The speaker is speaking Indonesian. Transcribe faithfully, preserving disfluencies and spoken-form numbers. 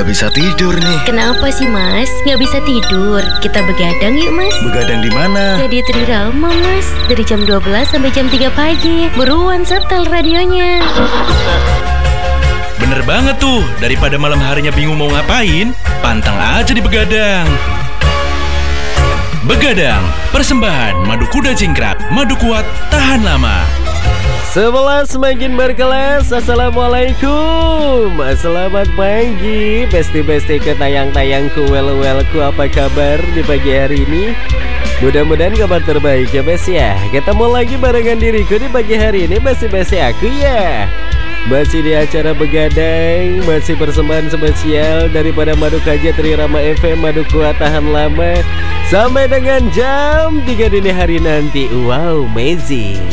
bisa tidur nih. Kenapa sih mas? Nggak bisa tidur? Kita begadang yuk mas. Begadang di mana? Ya di Trirama mas. Dari jam dua belas sampai jam tiga pagi. Buruan setel radionya. Bener banget tuh. Daripada malam harinya bingung mau ngapain, pantang aja di Begadang. Begadang, persembahan Madu Kuda Cingkrang. Madu kuat, tahan lama. Sebelas semakin berkelas. Assalamualaikum. Selamat pagi besti-besti ketayang-tayangku, wel-welku. Apa kabar di pagi hari ini? Mudah-mudahan kabar terbaik ya bes ya. Ketemu lagi barengan diriku di pagi hari ini, besti-besti aku ya. Masih di acara Begadang, masih persembahan spesial daripada Madu K J Trirama F M, Madu Kuat Tahan Lama, sampai dengan jam tiga dini hari nanti. Wow, amazing.